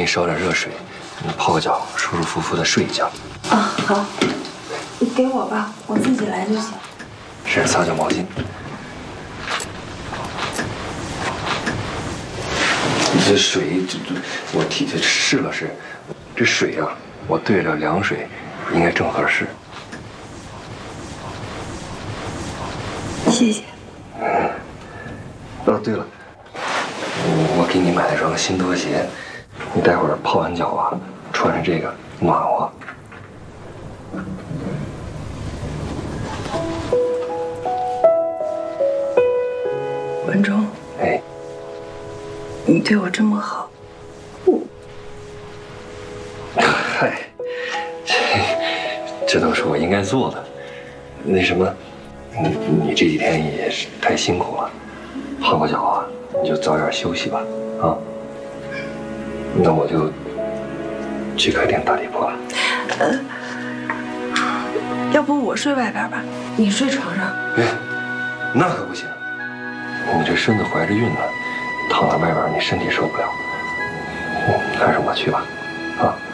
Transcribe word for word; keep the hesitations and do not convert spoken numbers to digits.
你烧点热水，你泡个脚，舒舒服服的睡一觉。 啊，好，你给我吧，我自己来就行。 是，擦脚毛巾。这水，这这，我提试了试，这水啊，我对着凉水，应该正合适。 谢谢。 嗯。哦，对了，我给你买了双新拖鞋，你待会儿泡完脚啊，穿上这个暖和。 文忠， 哎， 你对我这么好，我…… 嗨，这这都是我应该做的。那什么，你你这几天也是太辛苦了，泡个脚啊，你就早点休息吧，啊。那我就去客厅打地铺了。 呃，要不我睡外边吧，你睡床上。 哎，那可不行，你这身子怀着孕呢，躺在外边你身体受不了。嗯，还是我去吧，啊。